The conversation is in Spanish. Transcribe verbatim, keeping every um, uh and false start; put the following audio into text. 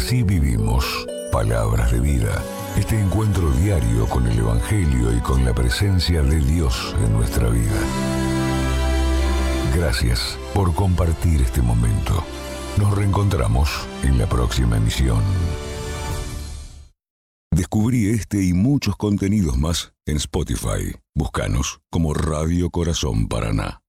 Así vivimos. Palabras de vida. Este encuentro diario con el Evangelio y con la presencia de Dios en nuestra vida. Gracias por compartir este momento. Nos reencontramos en la próxima emisión. Descubrí este y muchos contenidos más en Spotify. Búscanos como Radio Corazón Paraná.